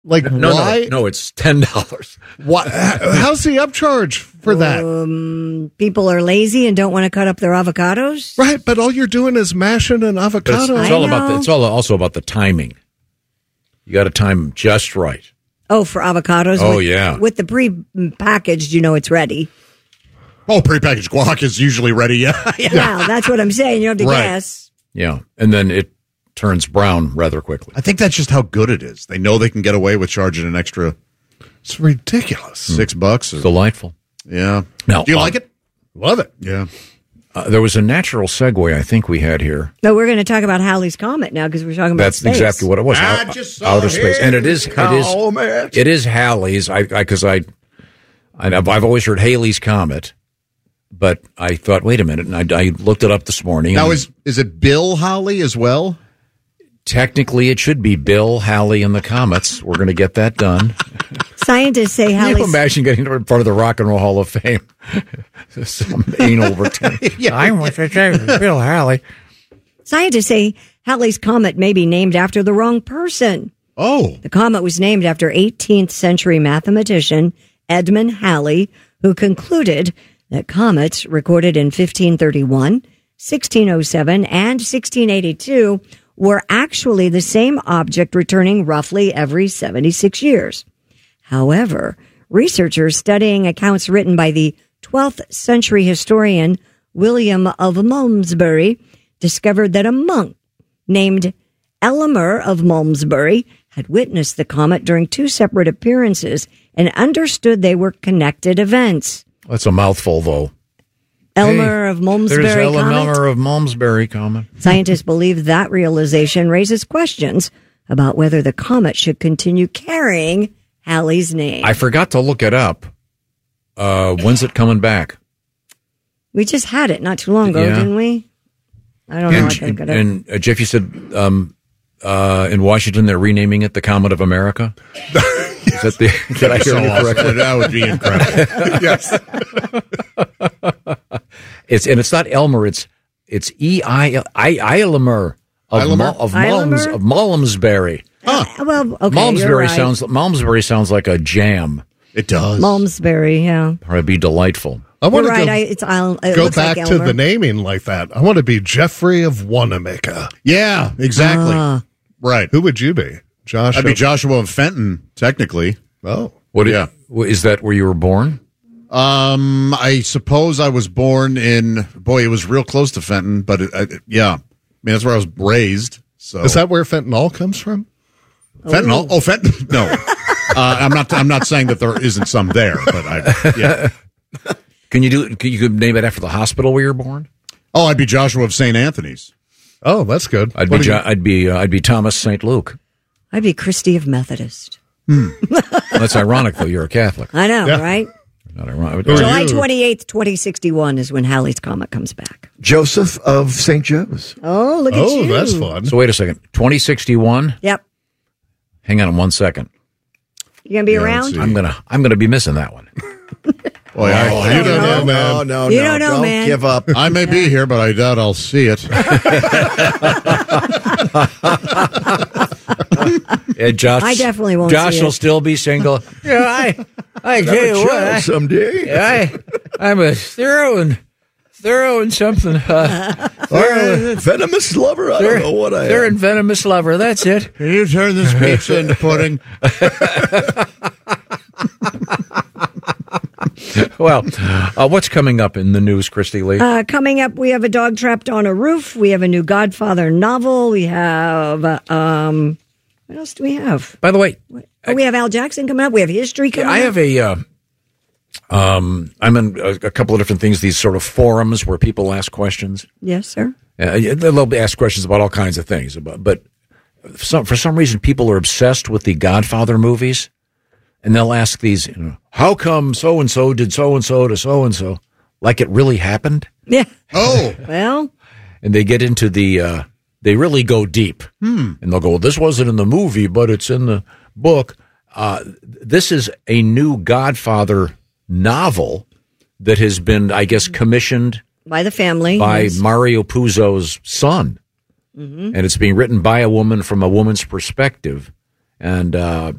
Like, why? No, it's $10. Why? How's the upcharge for that? People are lazy and don't want to cut up their avocados. Right, but all you're doing is mashing an avocado. It's all also about the timing. You got to time them just right. Oh, for avocados? Oh, yeah. With the pre-packaged, it's ready. Oh, prepackaged guac is usually ready, yeah. Wow, that's what I'm saying. You don't have to guess. Yeah, and then it turns brown rather quickly. I think that's just how good it is. They know they can get away with charging an extra... It's ridiculous. $6. It's delightful. Yeah. Now, do you like it? Love it. Yeah. There was a natural segue I think we had here. No, we're going to talk about Halley's Comet now because we're talking about That's space. exactly what it was. Outer space, and it is Halley's. I've always heard Halley's Comet, but I thought, wait a minute, and I looked it up this morning. Now, is it Bill Halley as well? Technically, it should be Bill Halley and the Comets. We're going to get that done. Scientists say Can you Halley's... imagine getting in front of the Rock and Roll Hall of Fame? Some anal return. I want to say Bill Halley. Scientists say Halley's Comet may be named after the wrong person. Oh. The comet was named after 18th century mathematician Edmund Halley, who concluded that comets recorded in 1531, 1607, and 1682 were actually the same object returning roughly every 76 years. However, researchers studying accounts written by the 12th century historian William of Malmesbury discovered that a monk named Elemer of Malmesbury had witnessed the comet during two separate appearances and understood they were connected events. That's a mouthful, though. Elmer of Malmesbury There's Comet. Elmer of Malmesbury Comet. Scientists believe that realization raises questions about whether the comet should continue carrying Halley's name. I forgot to look it up. When's it coming back? We just had it not too long ago, didn't we? I don't know. And Jeff, you said in Washington they're renaming it the Comet of America? Is that did I hear you correctly? That would be incredible. Yes. It's not Elmer. It's Eilemer of Malmesbury. Well, okay, Malmesbury right. Malmesbury sounds like a jam. It does. Malmesbury, yeah. Probably be delightful. I want You're to right. It go looks back like to Elmer. the naming like that. I want to be Jeffrey of Wanamaker. Yeah, exactly. Right. Who would you be? Josh? I'd be Joshua of Fenton, technically. Oh. Is that where you were born? I suppose I was born in, it was real close to Fenton, but yeah. I mean, that's where I was raised. So is that where fentanyl comes from? Fentanyl? Oh, Fenton? No. I'm not saying that there isn't some there, but yeah. You could name it after the hospital where you were born? Oh, I'd be Joshua of St. Anthony's. Oh, that's good. I'd be Thomas St. Luke. I'd be Christy of Methodist. That's ironic, though. You're a Catholic. I know, right? Not ironic. July 28th, 2061 is when Halley's Comet comes back. Joseph of St. Joe's. Oh, look at you. Oh, that's fun. So wait a second. 2061? Yep. Hang on 1 second. You going to be around? I'm gonna be missing that one. Boy, you don't know, man. No, You don't know, man. Give up. I may be here, but I doubt I'll see it. Yeah, Josh, I definitely won't Josh see will it. still be single. Yeah, I tell you what, Someday. I'm a thorough and something. Venomous lover? I don't know what I They're am. in venomous lover. That's it. Can you turn this pizza into pudding? Well, what's coming up in the news, Christy Lee? Coming up, we have a dog trapped on a roof. We have a new Godfather novel. We have, what else do we have? By the way, We have Al Jackson coming up. We have history coming up. I have I'm in a couple of different things, these sort of forums where people ask questions. Yes, sir. They'll ask questions about all kinds of things. But for some reason, people are obsessed with the Godfather movies. And they'll ask these, how come so-and-so did so-and-so to so-and-so? Like it really happened? Yeah. Oh. Well. And they get into they really go deep. And they'll go, this wasn't in the movie, but it's in the book. This is a new Godfather novel that has been, I guess, commissioned By the family. by yes. Mario Puzo's son. Mm-hmm. And it's being written by a woman from a woman's perspective. And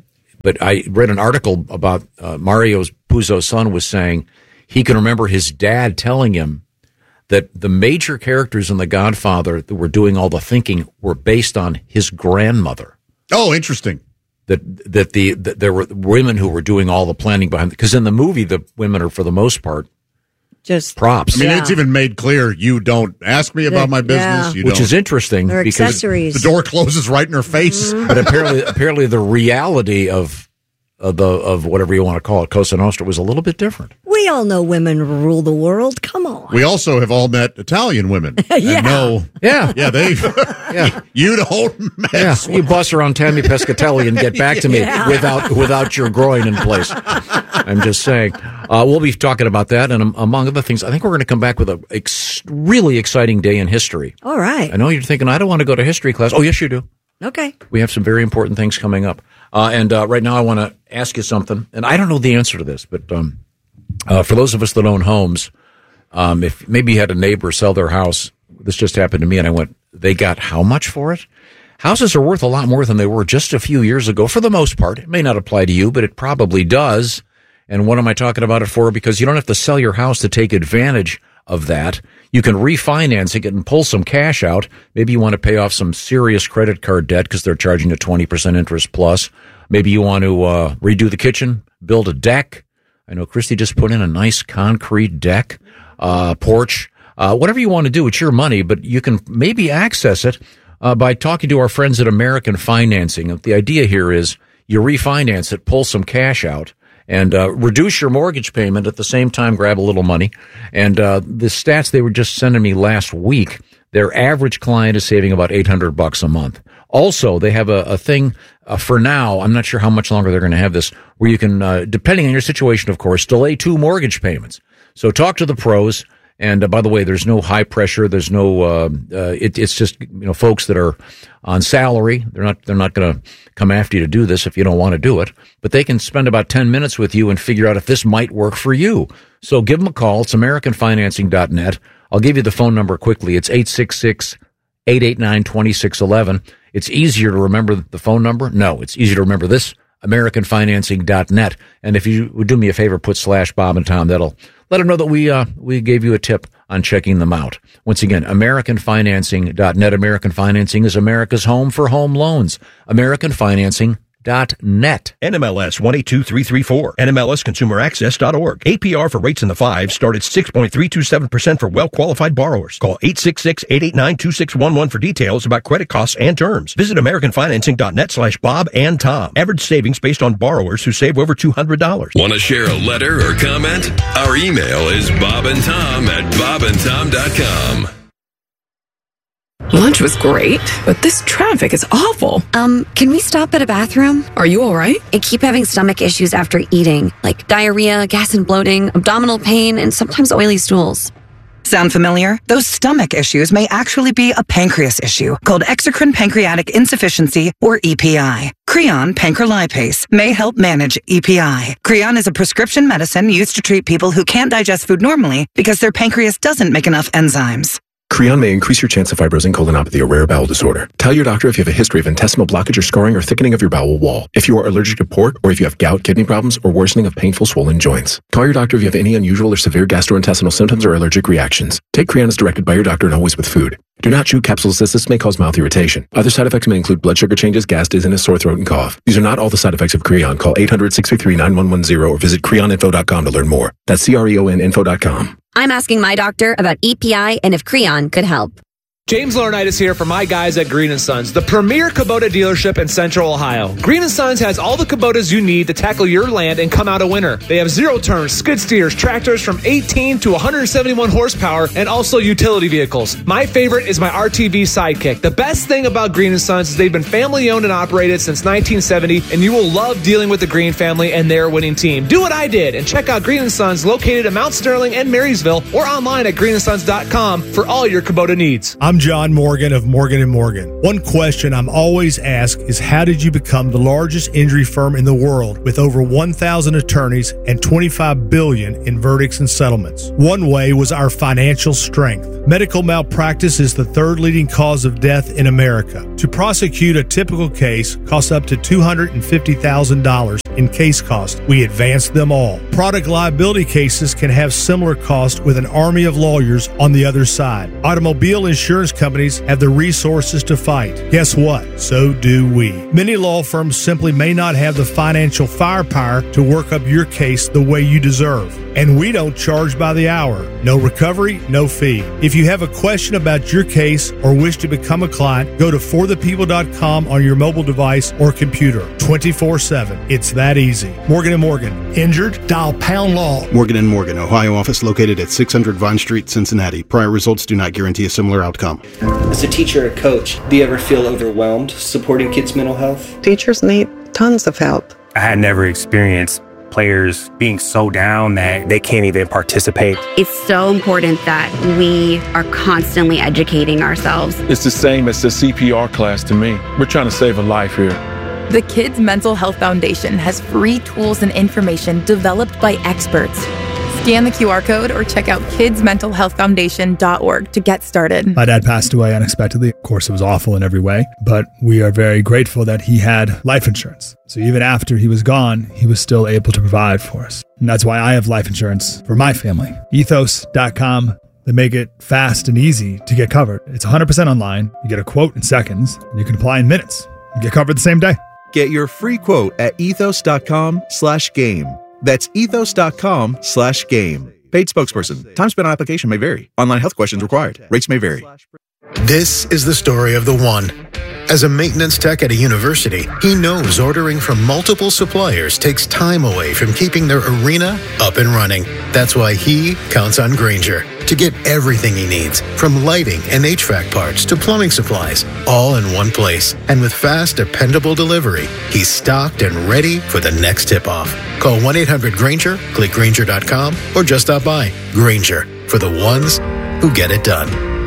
But I read an article about Mario Puzo's son was saying he can remember his dad telling him that the major characters in The Godfather that were doing all the thinking were based on his grandmother. Oh, interesting. That there were women who were doing all the planning behind it. Because in the movie, the women are, for the most part, just props. I mean, it's even made clear you don't ask me about my business. Which is interesting. They're because accessories. The door closes right in her face. But apparently the reality of whatever you want to call it, Cosa Nostra, was a little bit different. We all know women rule the world. Come on. We also have all met Italian women. Yeah. Yeah. They. You don't mess. Yeah. You bust around Tammy Pescatelli and get back to me without your groin in place. I'm just saying. We'll be talking about that, and among other things, I think we're going to come back with a really exciting day in history. All right. I know you're thinking, I don't want to go to history class. Oh, yes, you do. Okay. We have some very important things coming up. And right now I want to ask you something, and I don't know the answer to this, but for those of us that own homes, if maybe you had a neighbor sell their house, this just happened to me, and I went, they got how much for it? Houses are worth a lot more than they were just a few years ago, for the most part. It may not apply to you, but it probably does. And what am I talking about it for? Because you don't have to sell your house to take advantage of that. You can refinance it and pull some cash out. Maybe you want to pay off some serious credit card debt because they're charging you 20% interest plus. Maybe you want to redo the kitchen, build a deck. I know Christy just put in a nice concrete deck, porch. Whatever you want to do, it's your money, but you can maybe access it by talking to our friends at American Financing. The idea here is you refinance it, pull some cash out, and reduce your mortgage payment at the same time, grab a little money. And the stats they were just sending me last week, their average client is saving about $800 a month. Also, they have a thing for now, I'm not sure how much longer they're going to have this, where you can, depending on your situation, of course, delay 2 mortgage payments. So talk to the pros. And by the way, there's no high pressure. There's no. It's just folks that are on salary. They're not going to come after you to do this if you don't want to do it. But they can spend about 10 minutes with you and figure out if this might work for you. So give them a call. It's AmericanFinancing.net. I'll give you the phone number quickly. It's 866-889-2611. It's easier to remember the phone number. No, it's easier to remember this. AmericanFinancing.net. And if you would do me a favor, put /Bob and Tom. That'll let them know that we gave you a tip on checking them out. Once again, AmericanFinancing.net. American Financing is America's home for home loans. AmericanFinancing.net. NMLS 182334. NMLSConsumerAccess.org. APR for rates in the 5s start at 6.327% for well-qualified borrowers. Call 866-889-2611 for details about credit costs and terms. Visit AmericanFinancing.net/Bob and Tom. Average savings based on borrowers who save over $200. Want to share a letter or comment? Our email is bobandtom@bobandtom.com. Lunch was great, but this traffic is awful. Can we stop at a bathroom? Are you all right? I keep having stomach issues after eating, like diarrhea, gas and bloating, abdominal pain, and sometimes oily stools. Sound familiar? Those stomach issues may actually be a pancreas issue called exocrine pancreatic insufficiency, or EPI. Creon pancrelipase may help manage EPI. Creon is a prescription medicine used to treat people who can't digest food normally because their pancreas doesn't make enough enzymes. Creon may increase your chance of fibrosing colonopathy, a rare bowel disorder. Tell your doctor if you have a history of intestinal blockage or scarring or thickening of your bowel wall, if you are allergic to pork, or if you have gout, kidney problems, or worsening of painful swollen joints. Call your doctor if you have any unusual or severe gastrointestinal symptoms or allergic reactions. Take Creon as directed by your doctor and always with food. Do not chew capsules as this may cause mouth irritation. Other side effects may include blood sugar changes, gas, dizziness, sore throat, and cough. These are not all the side effects of Creon. Call 800-633-9110 or visit creoninfo.com to learn more. That's CREONinfo.com. I'm asking my doctor about EPI and if Creon could help. James Laurinaitis here for my guys at Green & Sons, the premier Kubota dealership in Central Ohio. Green & Sons has all the Kubotas you need to tackle your land and come out a winner. They have zero-turn skid steers, tractors from 18 to 171 horsepower, and also utility vehicles. My favorite is my RTV Sidekick. The best thing about Green & Sons is they've been family-owned and operated since 1970, and you will love dealing with the Green family and their winning team. Do what I did and check out Green & Sons located in Mount Sterling and Marysville or online at greenandsons.com for all your Kubota needs. I'm John Morgan of Morgan & Morgan. One question I'm always asked is, how did you become the largest injury firm in the world with over 1,000 attorneys and $25 billion in verdicts and settlements? One way was our financial strength. Medical malpractice is the third leading cause of death in America. To prosecute a typical case costs up to $250,000 in case costs. We advance them all. Product liability cases can have similar costs with an army of lawyers on the other side. Automobile insurance companies have the resources to fight. Guess what? So do we. Many law firms simply may not have the financial firepower to work up your case the way you deserve. And we don't charge by the hour. No recovery, no fee. If you have a question about your case or wish to become a client, go to forthepeople.com on your mobile device or computer 24/7. It's that easy. Morgan & Morgan. Injured? Dial pound law. Morgan & Morgan, Ohio office located at 600 Vine Street, Cincinnati. Prior results do not guarantee a similar outcome. As a teacher or coach, do you ever feel overwhelmed supporting kids' mental health? Teachers need tons of help. I had never experienced players being so down that they can't even participate. It's so important that we are constantly educating ourselves. It's the same as the CPR class to me. We're trying to save a life here. The Kids Mental Health Foundation has free tools and information developed by experts. Scan the QR code or check out kidsmentalhealthfoundation.org to get started. My dad passed away unexpectedly. Of course, it was awful in every way, but we are very grateful that he had life insurance. So even after he was gone, he was still able to provide for us. And that's why I have life insurance for my family. Ethos.com. They make it fast and easy to get covered. It's 100% online. You get a quote in seconds, and you can apply in minutes. You get covered the same day. Get your free quote at ethos.com/game. That's ethos.com/game. Paid spokesperson. Time spent on application may vary. Online health questions required. Rates may vary. This is the story of the one. As a maintenance tech at a university, he knows ordering from multiple suppliers takes time away from keeping their arena up and running. That's why he counts on Grainger to get everything he needs, from lighting and HVAC parts to plumbing supplies, all in one place. And with fast, dependable delivery, he's stocked and ready for the next tip-off. Call 1-800-GRAINGER, click Grainger.com, or just stop by. Grainger, for the ones who get it done.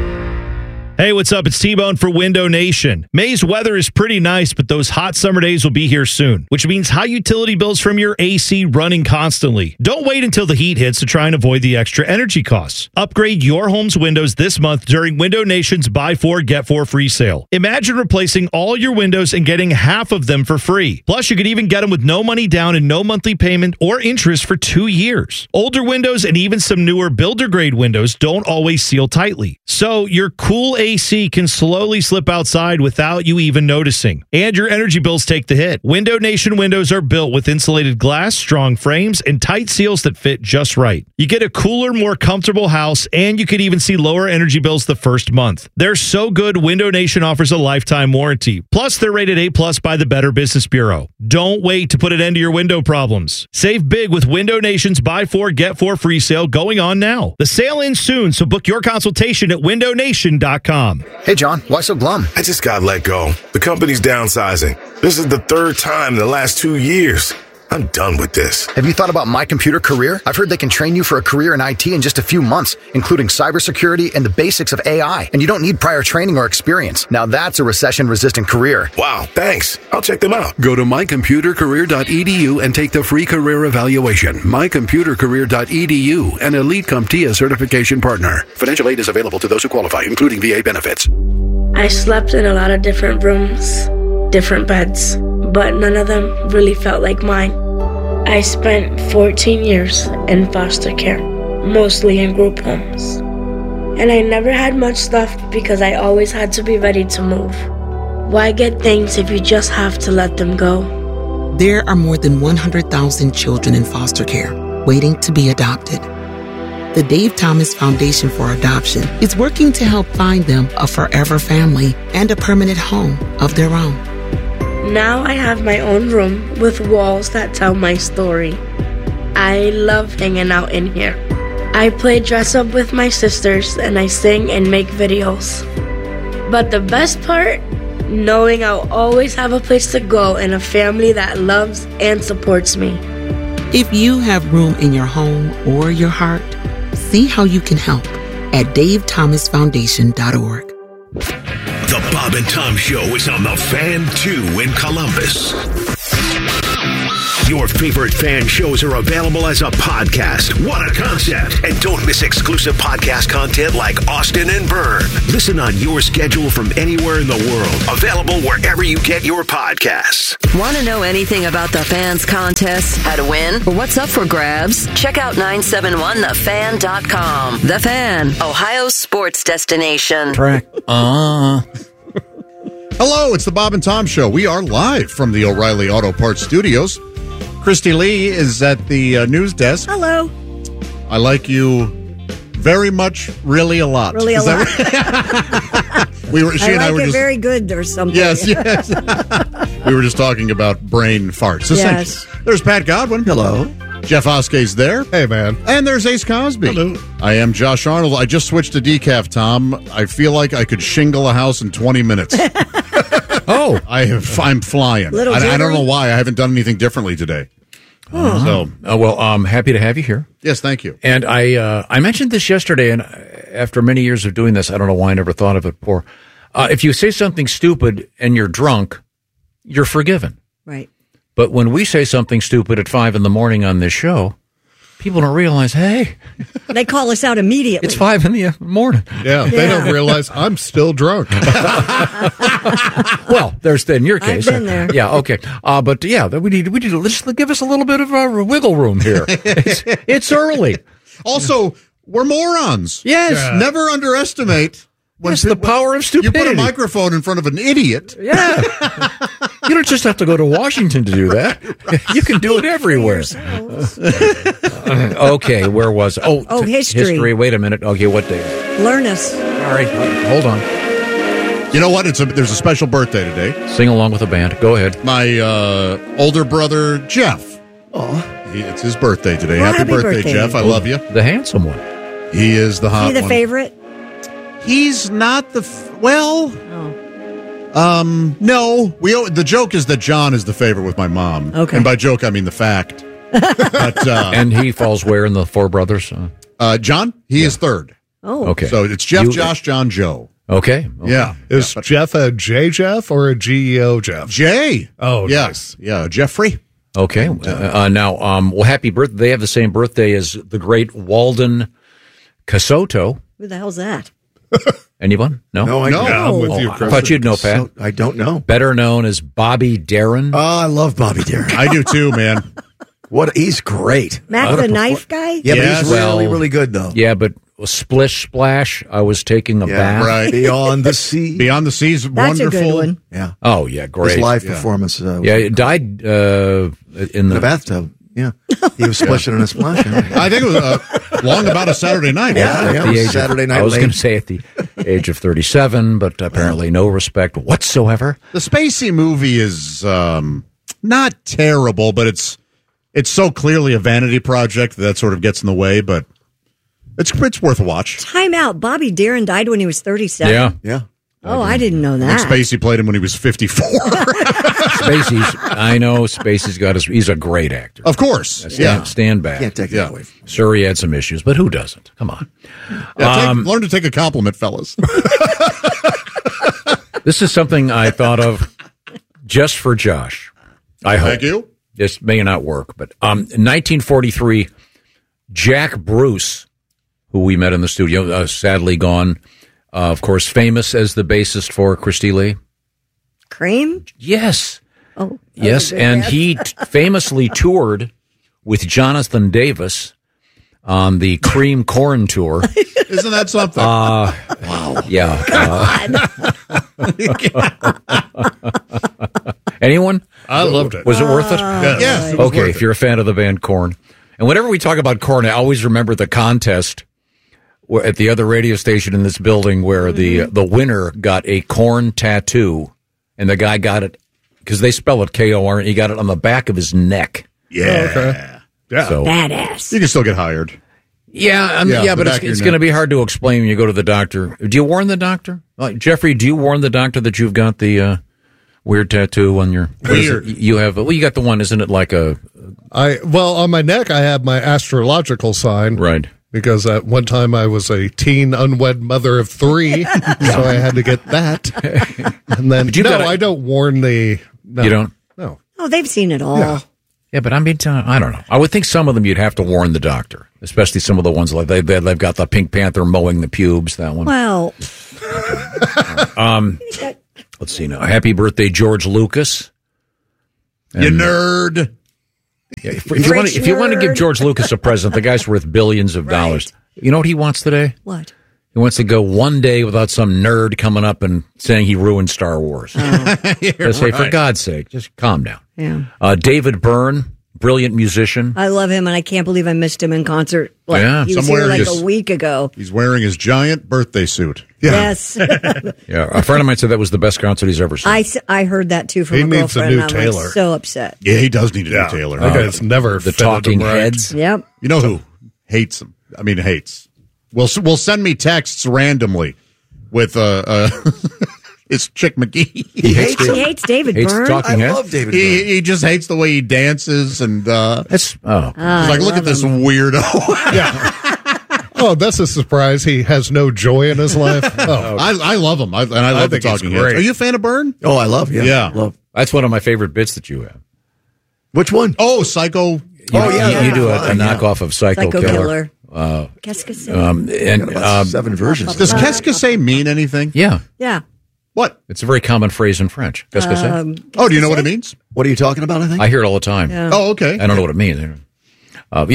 Hey, what's up? It's T-Bone for Window Nation. May's weather is pretty nice, but those hot summer days will be here soon, which means high utility bills from your AC running constantly. Don't wait until the heat hits to try and avoid the extra energy costs. Upgrade your home's windows this month during Window Nation's Buy 4, Get 4 free sale. Imagine replacing all your windows and getting half of them for free. Plus, you could even get them with no money down and no monthly payment or interest for 2 years. Older windows and even some newer builder-grade windows don't always seal tightly. So your cool AC can slowly slip outside without you even noticing. And your energy bills take the hit. Window Nation windows are built with insulated glass, strong frames, and tight seals that fit just right. You get a cooler, more comfortable house, and you could even see lower energy bills the first month. They're so good, Window Nation offers a lifetime warranty. Plus, they're rated A+ by the Better Business Bureau. Don't wait to put an end to your window problems. Save big with Window Nation's Buy 4, Get 4 free sale going on now. The sale ends soon, so book your consultation at windownation.com. Hey, John, why so glum? I just got let go. The company's downsizing. This is the third time in the last 2 years. I'm done with this. Have you thought about My Computer Career? I've heard they can train you for a career in IT in just a few months, including cybersecurity and the basics of AI. And you don't need prior training or experience. Now that's a recession-resistant career. Wow, thanks. I'll check them out. Go to mycomputercareer.edu and take the free career evaluation. mycomputercareer.edu, an Elite CompTIA certification partner. Financial aid is available to those who qualify, including VA benefits. I slept in a lot of different rooms, different beds, but none of them really felt like mine. I spent 14 years in foster care, mostly in group homes. And I never had much stuff because I always had to be ready to move. Why get things if you just have to let them go? There are more than 100,000 children in foster care waiting to be adopted. The Dave Thomas Foundation for Adoption is working to help find them a forever family and a permanent home of their own. Now I have my own room with walls that tell my story. I love hanging out in here. I play dress up with my sisters and I sing and make videos. But the best part? Knowing I'll always have a place to go and a family that loves and supports me. If you have room in your home or your heart, see how you can help at davethomasfoundation.org. Bob and Tom Show is on the Fan 2 in Columbus. Your favorite fan shows are available as a podcast. What a concept. And don't miss exclusive podcast content like Austin and Vern. Listen on your schedule from anywhere in the world. Available wherever you get your podcasts. Want to know anything about the fans contest, how to win, or what's up for grabs? Check out 971thefan.com. The Fan, Ohio's sports destination. Hello, it's the Bob and Tom Show. We are live from the O'Reilly Auto Parts Studios. Christy Lee is at the news desk. Hello. I like you very much, really a lot. Really a lot. She and I were just very good or something. Yes. We were just talking about brain farts. Yes. There's Pat Godwin. Hello. Jeff Oskey's there. Hey, man. And there's Ace Cosby. Hello. I am Josh Arnold. I just switched to decaf, Tom. I feel like I could shingle a house in 20 minutes. Oh. I'm flying. I don't know why. I haven't done anything differently today. Oh. I'm happy to have you here. Yes, thank you. And I mentioned this yesterday, and after many years of doing this, I don't know why I never thought of it before. If you say something stupid and you're drunk, you're forgiven. Right. But when we say something stupid at 5 a.m. on this show, people don't realize, hey. They call us out immediately. It's 5 a.m. Yeah, they don't realize I'm still drunk. Well, there's in your case. I've been there. Yeah, okay. But yeah, we need to just give us a little bit of wiggle room here. It's early. Also, we're morons. Yes. Yeah. Never underestimate. The power of stupidity. You put a microphone in front of an idiot. Yeah. You don't just have to go to Washington to do that. You can do it everywhere. Okay, where was it? History. History. Wait a minute. Okay, what day? Learn us. All right, hold on. You know what? There's a special birthday today. Sing along with the band. Go ahead. My older brother, Jeff. Oh. It's his birthday today. Well, happy birthday, Jeff. I love you. The handsome one. He is the hot one. Is he the favorite? He's not the no. The joke is that John is the favorite with my mom. Okay. And by joke I mean the fact. But and he falls where in the four brothers? John, he is third. Oh, okay. So it's Jeff, Josh, John, Joe. Okay. Yeah. Is Jeff a J Jeff or a GEO Jeff? J. Oh, yes. Nice. Yeah, Jeffrey. Okay. Now, happy birthday. They have the same birthday as the great Walden Casoto. Who the hell's that? Anyone? No? No. I'm with you, Chris. I thought you'd know, Pat. So, I don't know. Better known as Bobby Darin. Oh, I love Bobby Darin. I do too, man. He's great. Matt the knife guy? Yeah, but he's really, really good, though. Yeah, but Splish Splash, I was taking a bath. Right. Beyond the Sea. Beyond the Sea's That's wonderful. a good one. Yeah. Oh, yeah, great. His live performance. He died in the bathtub. Yeah. He was splishing in a splash. I think it was long about a Saturday night. Saturday night. I was going to say at the age of 37, but apparently no respect whatsoever. The Spacey movie is not terrible, but it's so clearly a vanity project that sort of gets in the way, but it's worth a watch. Time out. Bobby Darin died when he was 37? Yeah. Oh, I didn't know that. Spacey played him when he was 54. Spacey's he's a great actor. Of course. Stand back. Can't take that away from him. Sure, he had some issues, but who doesn't? Come on. Learn to take a compliment, fellas. This is something I thought of just for Josh. I hope. Thank you. This may not work, but in 1943, Jack Bruce, who we met in the studio, sadly gone, of course, famous as the bassist for Christy Lee. Cream? Yes. Oh. Yes, and he famously toured with Jonathan Davis on the Cream Corn tour. Isn't that something? Wow. Yeah. Anyone? I loved it. Was it worth it? Yes. Okay, if you're a fan of the band Korn. And whenever we talk about Korn, I always remember the contest at the other radio station in this building where the winner got a Korn tattoo, and the guy got it, because they spell it K-O-R, and he got it on the back of his neck. Yeah. Okay. Yeah. So, badass. You can still get hired. Yeah, but it's going to be hard to explain when you go to the doctor. Do you warn the doctor? Like, Jeffrey, do you warn the doctor that you've got the weird tattoo on your... Weird. You have... Well, you got the one, isn't it like a... On my neck, I have my astrological sign. Right. because at one time I was a teen unwed mother of 3, so I had to get that. And then, I don't warn the... No, you don't? No. Oh, they've seen it all. Yeah, but I mean, I don't know. I would think some of them you'd have to warn the doctor, especially some of the ones like they've got the Pink Panther mowing the pubes, that one. Well... Let's see now. Happy birthday, George Lucas. You nerd. Yeah, if you want to give George Lucas a present, the guy's worth billions of dollars. You know what he wants today? What? He wants to go one day without some nerd coming up and saying he ruined Star Wars. Just say, for God's sake, just calm down. Yeah. David Byrne, brilliant musician. I love him, and I can't believe I missed him in concert. He was Somewhere here a week ago. He's wearing his giant birthday suit. Yes. Yeah, a friend of mine said that was the best concert he's ever seen. I heard that, too, from He a needs a girlfriend. new I Taylor. was so upset. Yeah, he does need a new Taylor. It's never the fitted him Talking right. Heads. Yep. You know who hates him? I mean, hates. Will send me texts randomly with it's Chick McGee. He hates David Byrne. Talking Heads. I love David Byrne. He just hates the way he dances and that's he's like, look at this weirdo. Oh, that's a surprise. He has no joy in his life. Oh, I love him. I love the think he's Talking Heads. great. Are you a fan of Byrne? Oh, I love. Yeah. Love. That's one of my favorite bits that you have. Which one? Oh, Psycho. You do a knockoff of Psycho Killer. Qu'est-ce que c'est? 7 versions. Does qu'est-ce que c'est mean anything? Yeah. Yeah. What? It's a very common phrase in French. Qu'est-ce que c'est? Oh, do you know what it means? What are you talking about, I think? I hear it all the time. Yeah. Oh, okay. I don't know what it means. Where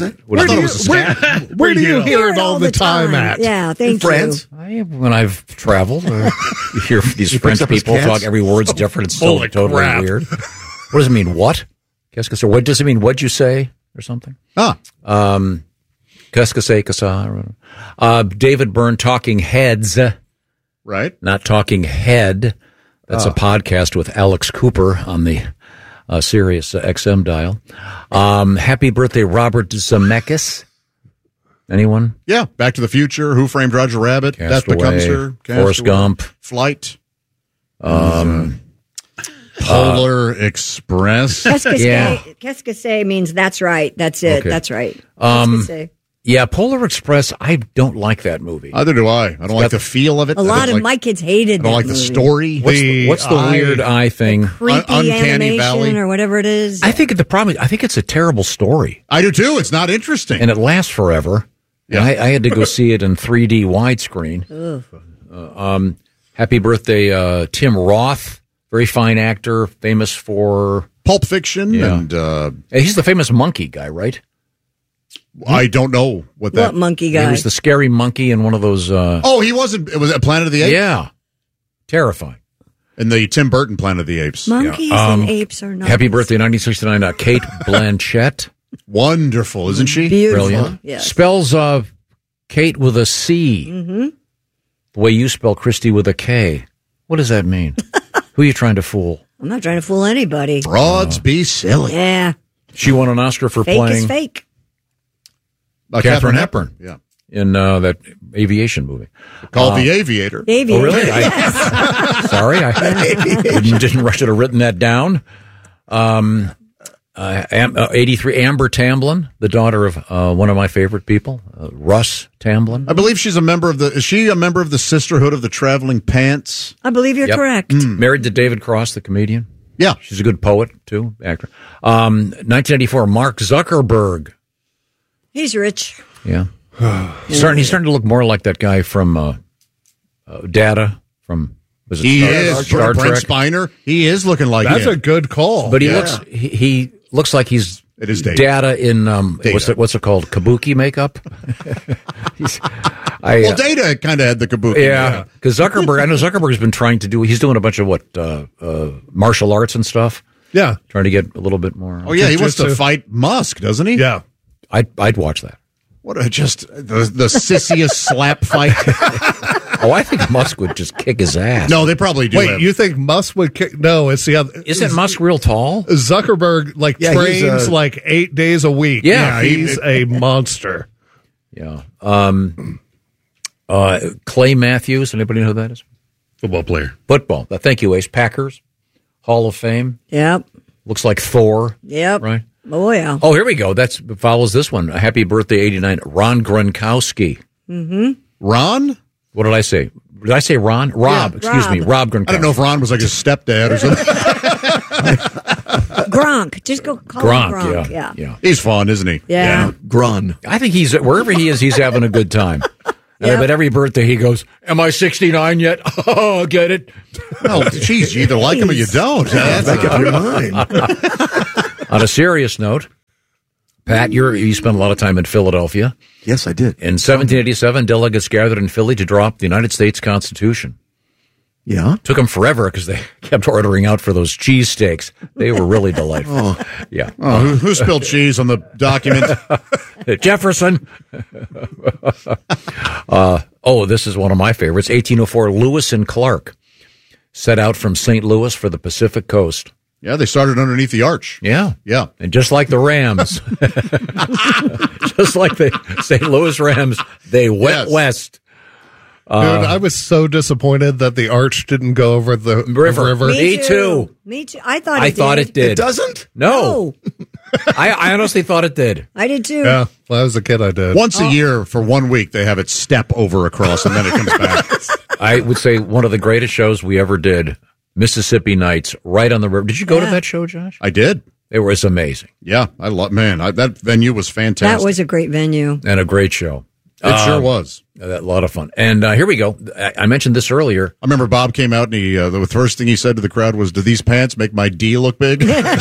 do you hear it all the time at? Yeah, thank you. France? When I've traveled, you hear these French people talk. Every word's different. It's so totally weird. What does it mean? What? Qu'est-ce que c'est? What does it mean? What'd you say? Or something? Qu'est-ce que c'est que ça? David Byrne, Talking Heads. Right. Not Talking Head. That's a podcast with Alex Cooper on the Sirius XM dial. Happy birthday, Robert Zemeckis. Anyone? Yeah. Back to the Future. Who Framed Roger Rabbit? Death Becomes Her. Forrest Gump. Flight. Polar Express. Qu'est-ce que c'est means that's right. That's it. Okay. That's right. Qu'est-ce que c'est? Yeah, Polar Express, I don't like that movie. Either do I. I don't like the feel of it. A lot of my kids hated that I don't like the story. What's the weird eye thing? Creepy Uncanny animation Valley. or whatever it is. I think the problem is, I think it's a terrible story. I do too. It's not interesting. And it lasts forever. Yeah. I had to go see it in 3D widescreen. Happy birthday, Tim Roth. Very fine actor, famous for Pulp Fiction. And he's the famous monkey guy, right? I don't know what monkey guy. He was the scary monkey in one of those. Oh, he wasn't. It was at Planet of the Apes. Yeah, terrifying. In the Tim Burton Planet of the Apes. Monkeys and apes are not. Happy birthday, 1969, Kate Blanchett. Wonderful, isn't she? Beautiful. Brilliant. Yes. Spells Kate with a C. Mm-hmm. The way you spell Christy with a K. What does that mean? Who are you trying to fool? I'm not trying to fool anybody. Broads be silly. Yeah. She won an Oscar for Fake playing is fake. Katharine Hepburn. Yeah. In that aviation movie. Called The Aviator. The Aviator. Oh, really? Yes. Sorry, I didn't rush to have written that down. 83, Amber Tamblyn, the daughter of one of my favorite people, Russ Tamblyn. I believe she's a member of is she a member of the Sisterhood of the Traveling Pants? I believe you're correct. Married to David Cross, the comedian. Yeah. She's a good poet, too, actor. 1994, Mark Zuckerberg. He's rich. Yeah. He's starting to look more like that guy from Data from Star Trek. Brent Spiner. He is looking like That's a good call. But he looks like he's Data in what's it called? Kabuki makeup. Data kind of had the kabuki. Yeah, because Zuckerberg. I know Zuckerberg's been trying to do. He's doing a bunch of martial arts and stuff. Yeah, trying to get a little bit more. Oh yeah, he wants to fight Musk, doesn't he? Yeah, I'd watch that. What the sissiest slap fight. Oh, I think Musk would just kick his ass. No, they probably do. Wait, you think Musk would kick? No, it's the other. Isn't Musk real tall? Zuckerberg trains 8 days a week. Yeah, he's a monster. Yeah. Clay Matthews. Anybody know who that is? Football player. Football. Thank you, Ace. Packers Hall of Fame. Yep. Looks like Thor. Yep. Right. Oh, yeah. Oh, here we go. That follows this one. Happy birthday, 89, Ron Gronkowski. Mm-hmm. Ron? What did I say? Did I say Ron? Rob, Yeah, excuse me. Rob Gronkowski. I don't know if Ron was like his stepdad or something. Gronk. Just go call him Gronk. Yeah. He's fun, isn't he? Yeah. Gron. I think wherever he is, he's having a good time. And I bet every birthday he goes, am I 69 yet? Oh, get it? Oh, geez, you either like him or you don't. Make up your mind. On a serious note, Pat, you spent a lot of time in Philadelphia. Yes, I did. In 1787, delegates gathered in Philly to draw up the United States Constitution. Yeah? Took them forever because they kept ordering out for those cheesesteaks. They were really delightful. Yeah. Oh, who spilled cheese on the document? Jefferson. This is one of my favorites. 1804, Lewis and Clark set out from St. Louis for the Pacific coast. Yeah, they started underneath the arch. Yeah. Yeah. And just like the Rams, just like the St. Louis Rams, they went west. Dude, I was so disappointed that the arch didn't go over the river. Me too. Me too. I thought it did. It doesn't? No. I honestly thought it did. I did too. Yeah. When I was a kid, I did. Once a year for 1 week, they have it step over across, and then it comes back. I would say one of the greatest shows we ever did, Mississippi Nights, right on the river. Did you go to that show, Josh? I did. It was amazing. Yeah, that venue was fantastic. That was a great venue. And a great show. It sure was. A lot of fun. And here we go. I mentioned this earlier. I remember Bob came out and the first thing he said to the crowd was, "Do these pants make my D look big?"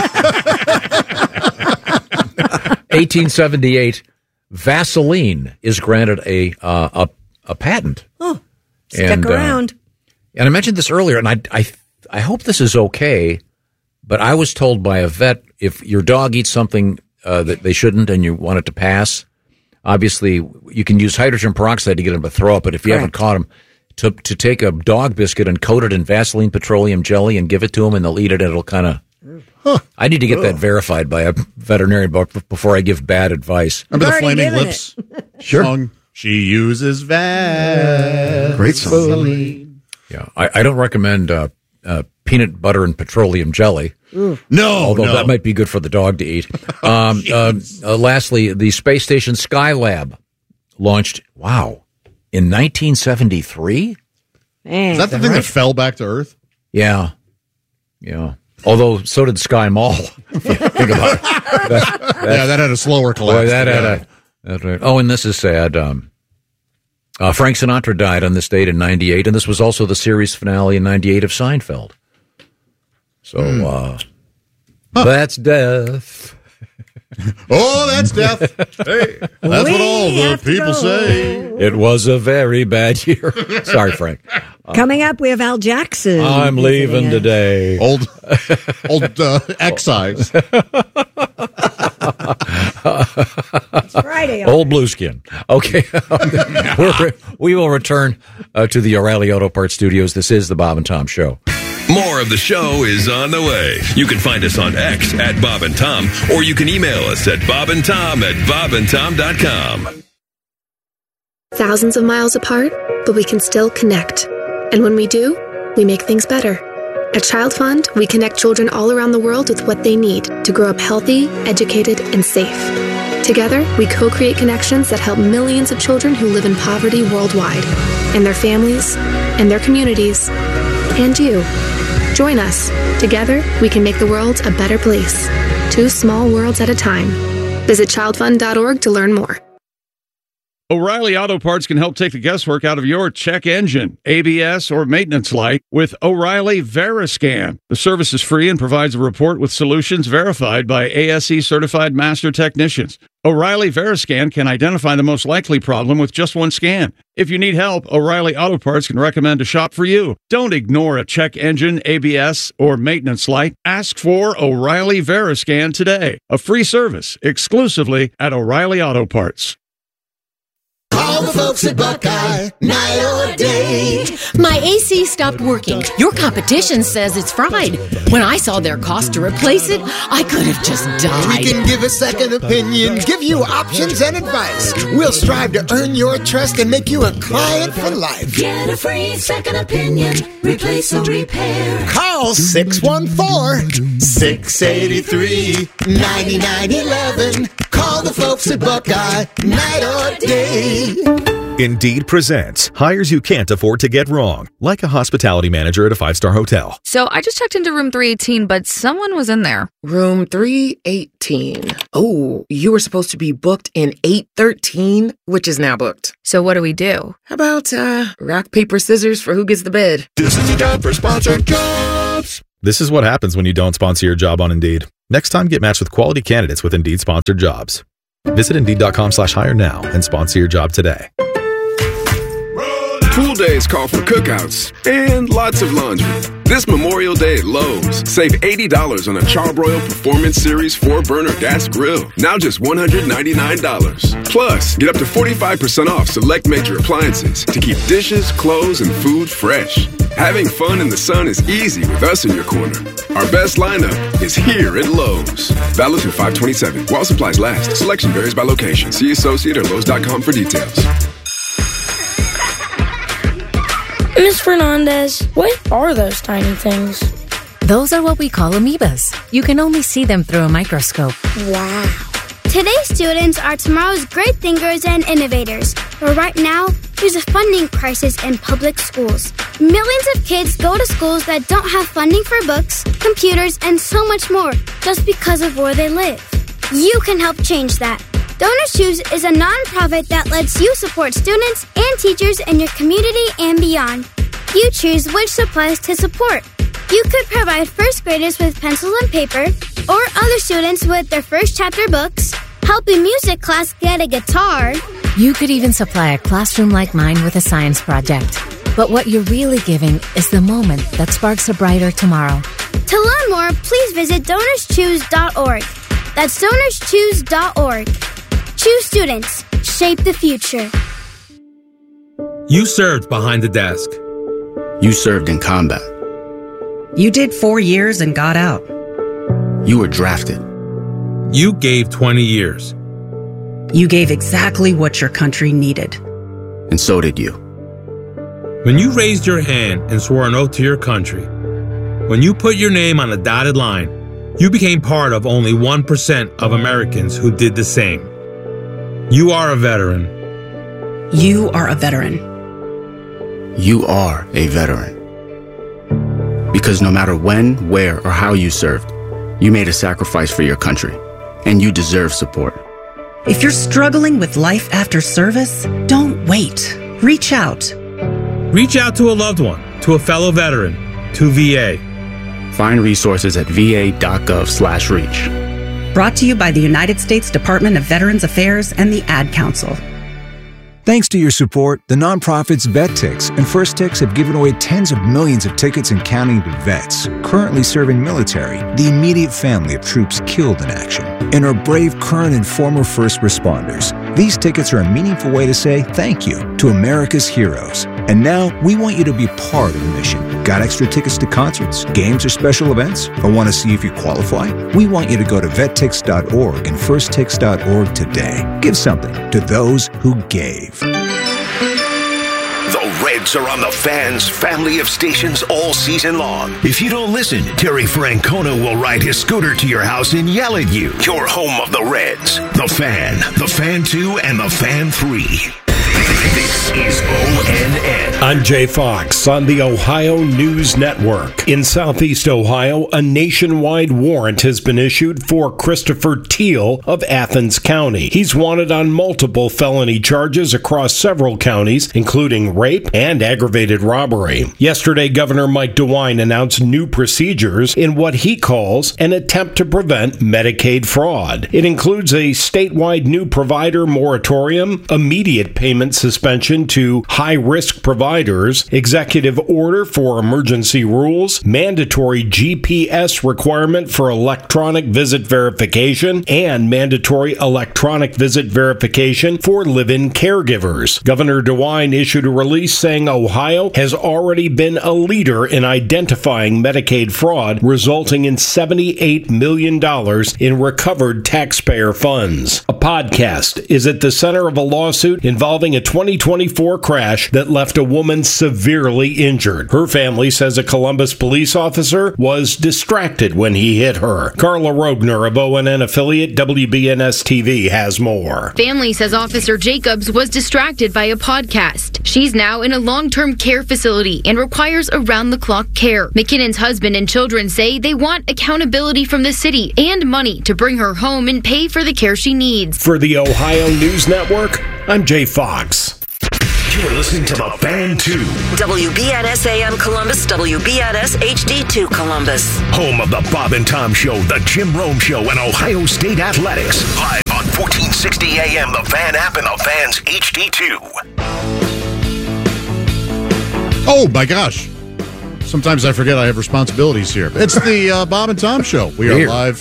1878, Vaseline is granted a patent. Oh, stick around. And I mentioned this earlier, and I hope this is okay, but I was told by a vet, if your dog eats something that they shouldn't and you want it to pass, obviously, you can use hydrogen peroxide to get them to throw up, but if you haven't caught them, to take a dog biscuit and coat it in Vaseline petroleum jelly and give it to them, and they'll eat it, and it'll kind of... I need to get that verified by a veterinarian before I give bad advice. Remember the Flaming Lips song? She uses Vaseline. Great song. Yeah, I don't recommend peanut butter and petroleum jelly. No, although that might be good for the dog to eat. Lastly, the Space Station Skylab launched, in 1973? Man, is that the thing that fell back to Earth? Yeah. Although, so did Sky Mall. Think about it. That had a slower collapse. And this is sad. Frank Sinatra died on this date in 98, and this was also the series finale in 98 of Seinfeld. So, that's death. Oh, that's death. Hey, that's what all the people say. It was a very bad year. Sorry, Frank. Coming up, we have Al Jackson. I'm leaving today. Old excise. It's Friday. Old Blueskin. Okay. We will return to the O'Reilly Auto Parts Studios. This is the Bob and Tom Show. More of the show is on the way. You can find us on X at Bob and Tom, or you can email us at bobandtom@bobandtom.com. Thousands of miles apart, but we can still connect. And when we do, we make things better. At Child Fund, we connect children all around the world with what they need to grow up healthy, educated, and safe. Together, we co-create connections that help millions of children who live in poverty worldwide, and their families, and their communities, and you. Join us. Together, we can make the world a better place. 2 small worlds at a time. Visit childfund.org to learn more. O'Reilly Auto Parts can help take the guesswork out of your check engine, ABS, or maintenance light with O'Reilly Veriscan. The service is free and provides a report with solutions verified by ASE certified master technicians. O'Reilly Veriscan can identify the most likely problem with just one scan. If you need help, O'Reilly Auto Parts can recommend a shop for you. Don't ignore a check engine, ABS, or maintenance light. Ask for O'Reilly Veriscan today. A free service exclusively at O'Reilly Auto Parts. All the folks at Buckeye, night or day. My AC stopped working. Your competition says it's fried. When I saw their cost to replace it, I could have just died. We can give a second opinion, give you options and advice. We'll strive to earn your trust and make you a client for life. Get a free second opinion replace or repair. Call 614-683-9911. Call the folks at Buckeye, night or day. Indeed presents hires you can't afford to get wrong, like a hospitality manager at a 5-star hotel. So I just checked into room 318, but someone was in there. Room 318. Oh, you were supposed to be booked in 813, which is now booked. So what do we do? How about rock, paper, scissors for who gets the bed? This is the time for sponsored jobs. This is what happens when you don't sponsor your job on Indeed. Next time, get matched with quality candidates with Indeed sponsored jobs. Visit Indeed.com/hire now and sponsor your job today. Pool days call for cookouts and lots of laundry. This Memorial Day at Lowe's, save $80 on a Charbroil Performance Series 4-burner gas grill. Now just $199. Plus, get up to 45% off select major appliances to keep dishes, clothes, and food fresh. Having fun in the sun is easy with us in your corner. Our best lineup is here at Lowe's. Valid through 5/27. While supplies last. Selection varies by location. See associate or Lowe's.com for details. Ms. Fernandez, what are those tiny things? Those are what we call amoebas. You can only see them through a microscope. Wow. Today's students are tomorrow's great thinkers and innovators. But right now, there's a funding crisis in public schools. Millions of kids go to schools that don't have funding for books, computers, and so much more just because of where they live. You can help change that. Donors Choose is a nonprofit that lets you support students and teachers in your community and beyond. You choose which supplies to support. You could provide first graders with pencils and paper, or other students with their first chapter books, help a music class get a guitar. You could even supply a classroom like mine with a science project. But what you're really giving is the moment that sparks a brighter tomorrow. To learn more, please visit DonorsChoose.org. That's DonorsChoose.org. Choose students. Shape the future. You served behind the desk. You served in combat. You did 4 years and got out. You were drafted. You gave 20 years. You gave exactly what your country needed. And so did you. When you raised your hand and swore an oath to your country, when you put your name on a dotted line, you became part of only 1% of Americans who did the same. You are a veteran. You are a veteran. You are a veteran. Because no matter when, where, or how you served, you made a sacrifice for your country, and you deserve support. If you're struggling with life after service, don't wait. Reach out. Reach out to a loved one, to a fellow veteran, to VA. Find resources at va.gov/reach. Brought to you by the United States Department of Veterans Affairs and the Ad Council. Thanks to your support, the nonprofits VetTix and First Tix have given away tens of millions of tickets and counting to vets currently serving military, the immediate family of troops killed in action, and our brave current and former first responders. These tickets are a meaningful way to say thank you to America's heroes. And now we want you to be part of the mission. Got extra tickets to concerts, games, or special events? Or want to see if you qualify? We want you to go to vettix.org and firsttix.org today. Give something to those who gave. The Reds are on the Fan's family of stations all season long. If you don't listen, Terry Francona will ride his scooter to your house and yell at you. Your home of the Reds. The Fan, the Fan 2, and the Fan 3. This is ONN. I'm Jay Fox on the Ohio News Network. In Southeast Ohio, a nationwide warrant has been issued for Christopher Teal of Athens County. He's wanted on multiple felony charges across several counties, including rape and aggravated robbery. Yesterday, Governor Mike DeWine announced new procedures in what he calls an attempt to prevent Medicaid fraud. It includes a statewide new provider moratorium, immediate payment suspension to high-risk providers, executive order for emergency rules, mandatory GPS requirement for electronic visit verification, and mandatory electronic visit verification for live-in caregivers. Governor DeWine issued a release saying Ohio has already been a leader in identifying Medicaid fraud, resulting in $78 million in recovered taxpayer funds. A podcast is at the center of a lawsuit involving a 2024 crash that left a woman severely injured. Her family says a Columbus police officer was distracted when he hit her. Carla Rogner of ONN affiliate WBNS TV has more. Family says Officer Jacobs was distracted by a podcast. She's now in a long-term care facility and requires around-the-clock care. McKinnon's husband and children say they want accountability from the city and money to bring her home and pay for the care she needs. For the Ohio News Network, I'm Jay Fox. You're listening to The Fan 2. WBNS AM Columbus, WBNS HD2 Columbus. Home of the Bob and Tom Show, The Jim Rome Show, and Ohio State Athletics. Live on 1460 AM, The Fan app, and The Fan's HD2. Oh, my gosh. Sometimes I forget I have responsibilities here. It's the Bob and Tom Show. We are live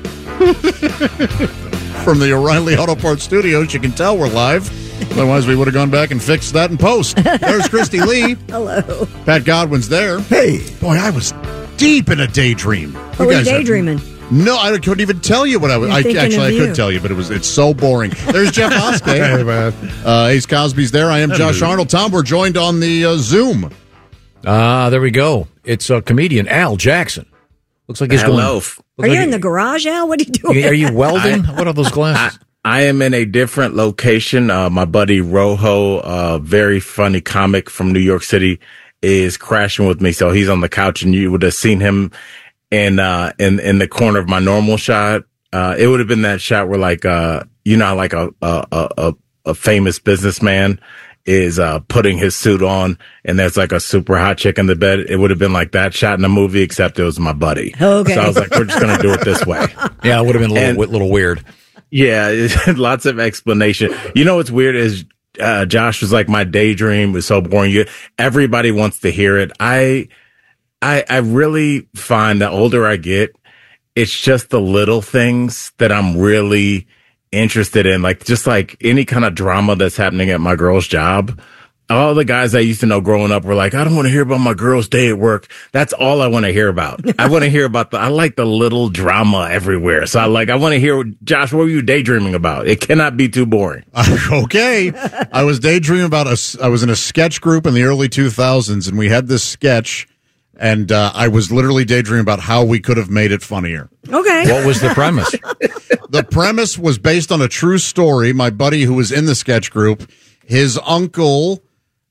from the O'Reilly Auto Parts Studios. You can tell we're live. Otherwise, we would have gone back and fixed that in post. There's Christy Lee. Hello. Pat Godwin's there. Hey. Boy, I was deep in a daydream. What were you daydreaming? No, I couldn't even tell you what I was. I could tell you, but it's so boring. There's Jeff Oskey. Hey, man. Ace Cosby's there. I am Josh Arnold. Tom, we're joined on the Zoom. There we go. It's comedian Al Jackson. Looks like he's going. Are you in the garage, Al? What are you doing? Are you welding? What are those glasses? I am in a different location. My buddy Rojo, a very funny comic from New York City, is crashing with me. So he's on the couch, and you would have seen him in the corner of my normal shot. It would have been that shot where, like, like a famous businessman is putting his suit on, and there's like a super hot chick in the bed. It would have been like that shot in the movie, except it was my buddy. Okay. So I was like, we're just going to do it this way. Yeah, it would have been a little weird. Yeah, lots of explanation. You know what's weird is Josh was like, my daydream was so boring. Everybody wants to hear it. I really find the older I get, it's just the little things that I'm really interested in, like just like any kind of drama that's happening at my girl's job. All the guys I used to know growing up were like, I don't want to hear about my girl's day at work. That's all I want to hear about. I want to hear about I like the little drama everywhere. So I want to hear, Josh, what were you daydreaming about? It cannot be too boring. Okay. I was daydreaming about I was in a sketch group in the early 2000s, and we had this sketch, and I was literally daydreaming about how we could have made it funnier. Okay. What was the premise? The premise was based on a true story. My buddy who was in the sketch group, his uncle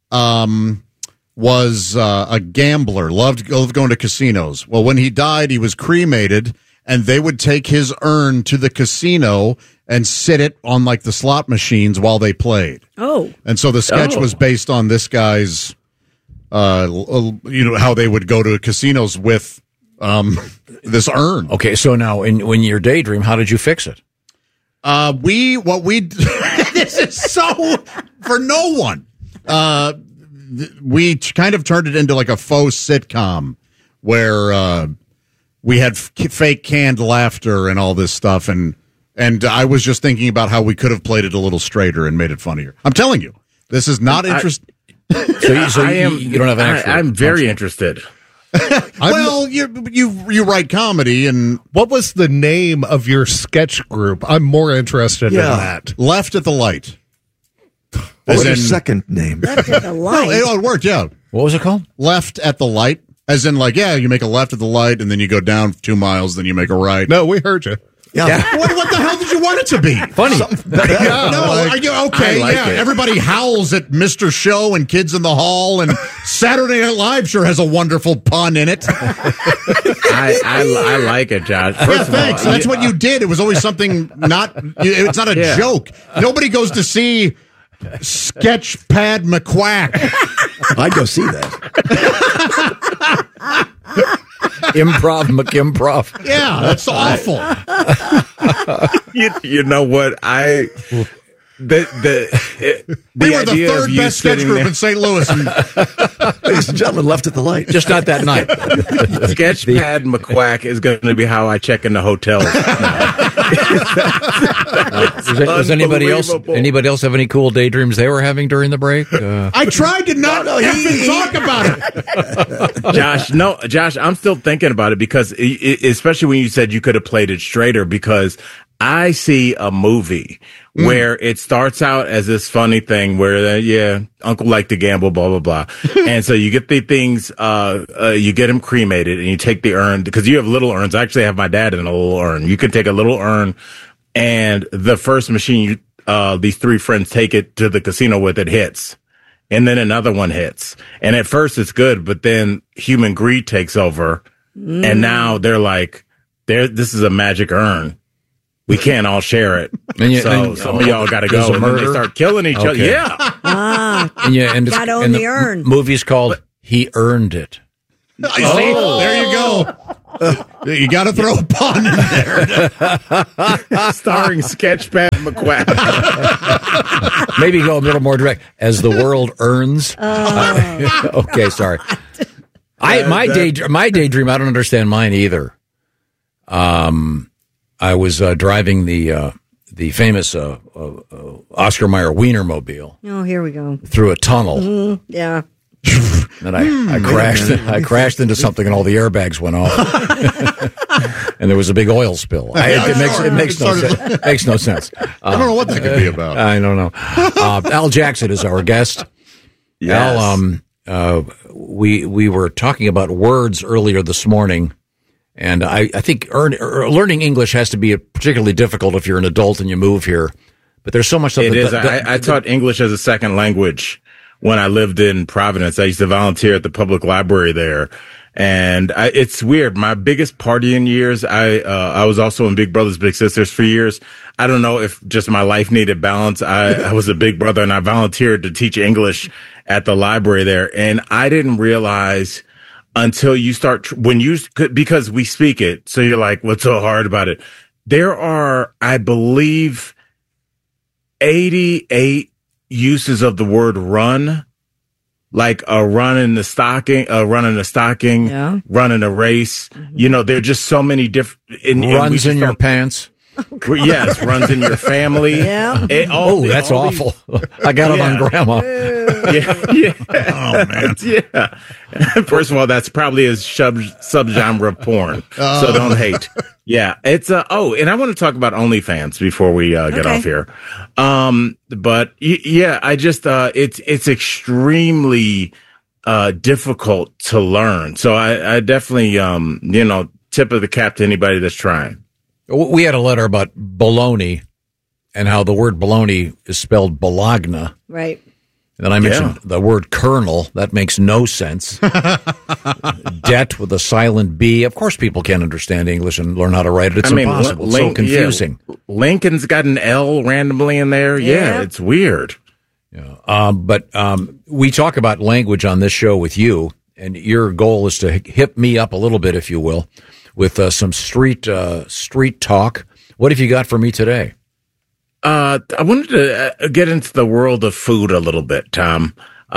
was a gambler, loved going to casinos. Well, when he died, he was cremated, and they would take his urn to the casino and sit it on like the slot machines while they played. Oh. And so the sketch was based on this guy's, how they would go to casinos with this urn. Okay, so now when you're daydream, how did you fix it? This is so for no one. We kind of turned it into like a faux sitcom where we had fake canned laughter and all this stuff, and I was just thinking about how we could have played it a little straighter and made it funnier. I'm telling you, this is not interesting. So you don't have an actual. I'm very interested. Well, you write comedy, and what was the name of your sketch group? I'm more interested in that. Left at the Light. What's your second name? Left at the Light. Oh, it worked, yeah. What was it called? Left at the Light. As in, like, you make a left at the light, and then you go down 2 miles, then you make a right. No, we heard you. Yeah. What the hell did you want it to be? Funny. Are you okay? Like it. Everybody howls at Mr. Show and Kids in the Hall, and Saturday Night Live sure has a wonderful pun in it. I like it, Josh. Thanks. That's what you did. It was always something it's not a joke. Nobody goes to see Sketchpad McQuack. I'd go see that. Improv McImprov. Yeah, that's awful. You know what? We were the third best sketch group in St. Louis. Ladies and gentlemen, Left at the Light. Just not that night. Sketchpad McQuack is going to be how I check in the hotel. Does anybody else have any cool daydreams they were having during the break? I tried to not talk about it. Josh, I'm still thinking about it because, especially when you said you could have played it straighter, because I see a movie where it starts out as this funny thing where, uncle liked to gamble, blah, blah, blah. And so you get the things, you get them cremated and you take the urn because you have little urns. I actually have my dad in a little urn. You can take a little urn and the first machine, these three friends take it to the casino with, it hits. And then another one hits. And at first it's good, but then human greed takes over. And now they're like, this is a magic urn. We can't all share it. So some of y'all got to go. And then they start killing each other. Yeah. And gotta own the urn. Movie's called He Earned It. There you go. You got to throw a pun in there. Starring Sketchpad McQuack. Maybe go a little more direct. As the world earns. Okay, sorry. My daydream, I don't understand mine either. I was driving the famous Oscar Mayer Wienermobile. Oh, here we go. Through a tunnel. Yeah. And I crashed. I crashed into something, and all the airbags went off. And there was a big oil spill. It makes no sense. I don't know what that could be about. I don't know. Al Jackson is our guest. Yes. Al, we were talking about words earlier this morning. And I think learning English has to be particularly difficult if you're an adult and you move here. But there's so much stuff. It is. I taught English as a second language when I lived in Providence. I used to volunteer at the public library there. And it's weird. My biggest partying years, I was also in Big Brothers Big Sisters for years. I don't know if just my life needed balance. I was a big brother and I volunteered to teach English at the library there. And I didn't realize until you start, because we speak it. So you're like, what's so hard about it? There are, I believe, 88 uses of the word run, like a run in the stocking, run in a race. Mm-hmm. There are just so many different runs in your pants. Yes, runs in your family. Yeah. That's awful. I got it on Grandma. Yeah. Oh man. Yeah. First of all, that's probably a subgenre of porn. So don't hate. Yeah. It's and I want to talk about OnlyFans before we get off here. But I just it's extremely difficult to learn. So I definitely tip of the cap to anybody that's trying. We had a letter about bologna and how the word bologna is spelled Bologna. Right. And then I mentioned the word kernel. That makes no sense. Debt with a silent B. Of course people can't understand English and learn how to write it. It's impossible. It's so confusing. Yeah. Lincoln's got an L randomly in there. Yeah, it's weird. Yeah. But we talk about language on this show with you, and your goal is to hip me up a little bit, if you will, with some street talk. What have you got for me today? I wanted to get into the world of food a little bit, Tom,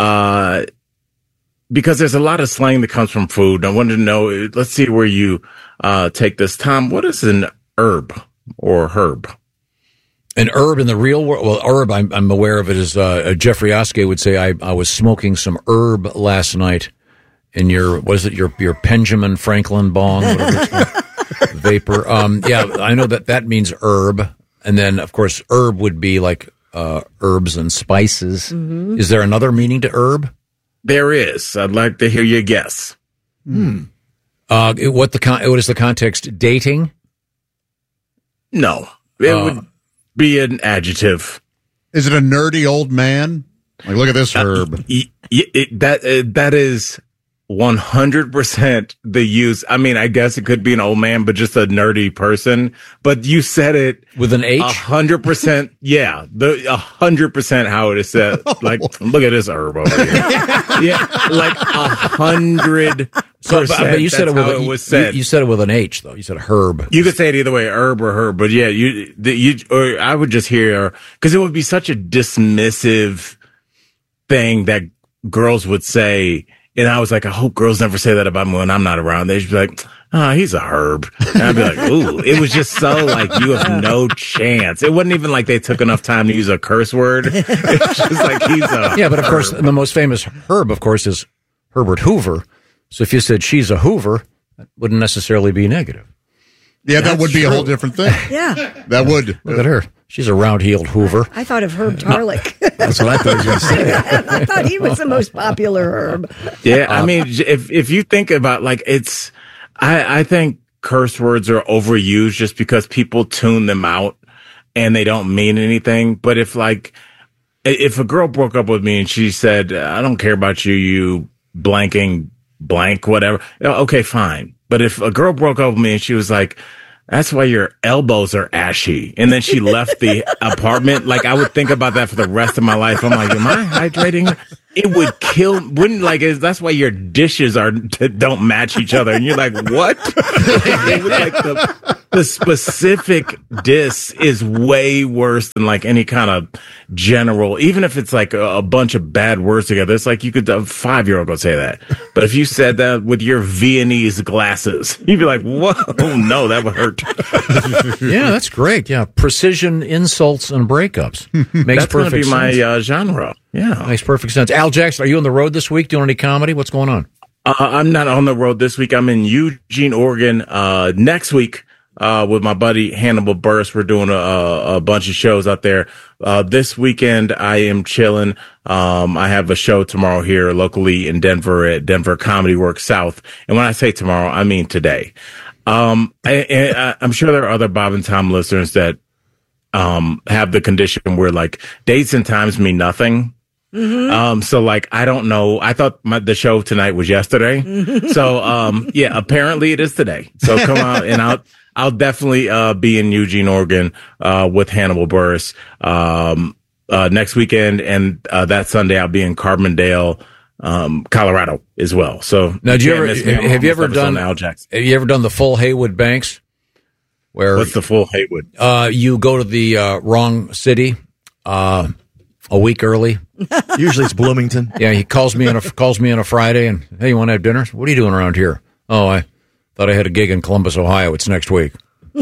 because there's a lot of slang that comes from food. I wanted to know, let's see where you take this. Tom, what is an herb or herb? An herb in the real world? Well, herb, I'm aware of it as Jeffrey Oskey would say, I was smoking some herb last night in your Benjamin Franklin bong? Vapor. I know that means herb. And then, of course, herb would be like herbs and spices. Mm-hmm. Is there another meaning to herb? There is. I'd like to hear your guess. What is the context? Dating? No. It would be an adjective. Is it a nerdy old man? Like, look at this herb. That is 100% the use. I mean, I guess it could be an old man, but just a nerdy person. But you said it with an H. 100%. Yeah, 100% how it is said. Like, look at this herb over here. Yeah, like 100%. But you said it was said. You said it with an H, though. You said herb. You could say it either way, herb or herb. But yeah, or I would just hear, because it would be such a dismissive thing that girls would say. And I was like, I hope girls never say that about me when I'm not around. They'd be like, he's a herb. And I'd be like, ooh. It was just so like, you have no chance. It wasn't even like they took enough time to use a curse word. It was just like, he's a Yeah, but of course, the most famous herb, of course, is Herbert Hoover. So if you said she's a Hoover, that wouldn't necessarily be negative. Yeah, that would be a whole different thing. Yeah. That would. Look at her. She's a round-heeled Hoover. I thought of Herb Tarlick. That's what I thought he was going to say. I thought he was the most popular Herb. Yeah, I mean, if you think about like I think curse words are overused just because people tune them out and they don't mean anything. But if a girl broke up with me and she said, I don't care about you, you blanking blank, whatever. Okay, fine. But if a girl broke up with me and she was like, that's why your elbows are ashy, and then she left the apartment, like I would think about that for the rest of my life. I'm like, am I hydrating? It would kill. That's why your dishes don't match each other, and you're like, what? Like the specific diss is way worse than like any kind of general. Even if it's like a bunch of bad words together, it's like you could a 5-year-old go say that. But if you said that with your Viennese glasses, you'd be like, whoa, no, that would hurt. Yeah, that's great. Yeah, precision insults and breakups makes That's going to be sense. my genre. Yeah, makes perfect sense. Al Jackson, are you on the road this week doing any comedy? What's going on? I'm not on the road this week. I'm in Eugene, Oregon. Next week, with my buddy Hannibal Buress, we're doing a bunch of shows out there. This weekend, I am chilling. I have a show tomorrow here locally in Denver at Denver Comedy Works South. And when I say tomorrow, I mean today. I'm sure there are other Bob and Tom listeners that have the condition where like dates and times mean nothing. Mm-hmm. So like, I don't know. I thought the show tonight was yesterday. So, yeah, apparently it is today. So come out and I'll definitely, be in Eugene, Oregon, with Hannibal Buress, next weekend. And, that Sunday I'll be in Carbondale, Colorado as well. So now, have you ever done the full Haywood Banks? What's the full Haywood? You go to the, wrong city, a week early. Usually it's Bloomington. Yeah, he calls me on a Friday and, hey, you want to have dinner? What are you doing around here? Oh, I thought I had a gig in Columbus, Ohio. It's next week.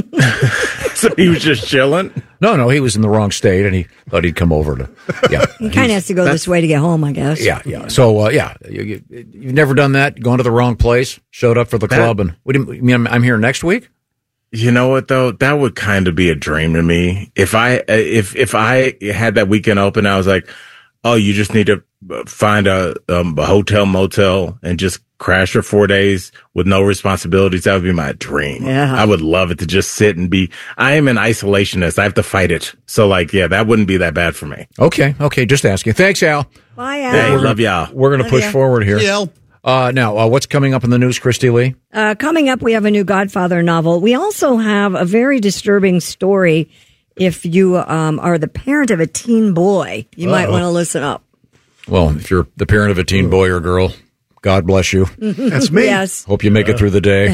So he was just chilling? No, he was in the wrong state and he thought he'd come over to. Yeah, he kind of has to go this way to get home, I guess. Yeah. So, you've never done that? Gone to the wrong place, showed up for the club, and what do you mean? I'm here next week? You know what though? That would kind of be a dream to me. If I had that weekend open, I was like, oh, you just need to find a hotel, motel, and just crash for 4 days with no responsibilities. That would be my dream. Yeah. I would love it to just sit and I am an isolationist. I have to fight it. So like, yeah, that wouldn't be that bad for me. Okay. Just asking. Thanks, Al. Bye, Al. Hey, love y'all. We're going to push forward here. Yeah. Now, what's coming up in the news, Christy Lee? Coming up, we have a new Godfather novel. We also have a very disturbing story. If you are the parent of a teen boy, you might want to listen up. Well, if you're the parent of a teen boy or girl, God bless you. That's me. Yes. Hope you make it through the day.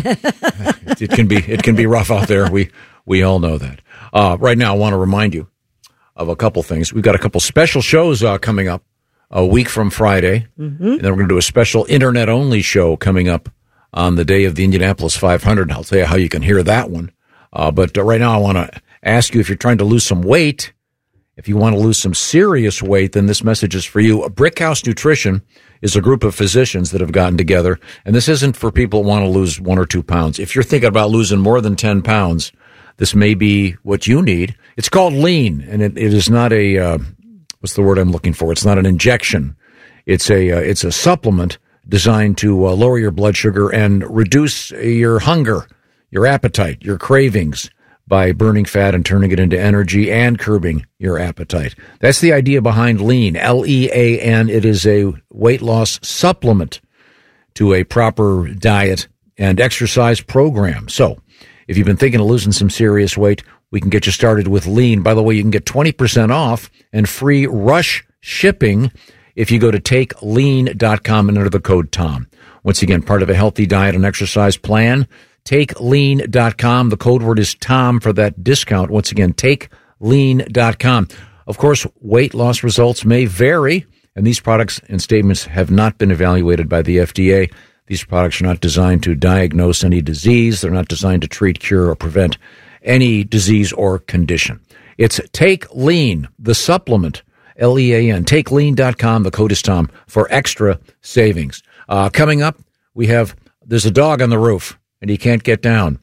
It can be rough out there. We all know that. Right now, I want to remind you of a couple things. We've got a couple special shows coming up a week from Friday, and then we're going to do a special internet-only show coming up on the day of the Indianapolis 500. I'll tell you how you can hear that one. But right now, I want to ask you if you're trying to lose some weight. If you want to lose some serious weight, then this message is for you. Brickhouse Nutrition is a group of physicians that have gotten together, and this isn't for people who want to lose 1 or 2 pounds. If you're thinking about losing more than 10 pounds, this may be what you need. It's called Lean, and it is not a what's the word I'm looking for? It's not an injection. It's a supplement designed to lower your blood sugar and reduce your hunger, your appetite, your cravings, by burning fat and turning it into energy and curbing your appetite. That's the idea behind Lean, Lean. It is a weight loss supplement to a proper diet and exercise program. So if you've been thinking of losing some serious weight, we can get you started with Lean. By the way, you can get 20% off and free rush shipping if you go to takelean.com and enter the code TOM. Once again, part of a healthy diet and exercise plan. TakeLean.com. The code word is TOM for that discount. Once again, TakeLean.com. Of course, weight loss results may vary, and these products and statements have not been evaluated by the FDA. These products are not designed to diagnose any disease. They're not designed to treat, cure, or prevent any disease or condition. It's Take Lean, the supplement, Lean. TakeLean.com. The code is TOM for extra savings. Coming up, there's a dog on the roof, and he can't get down.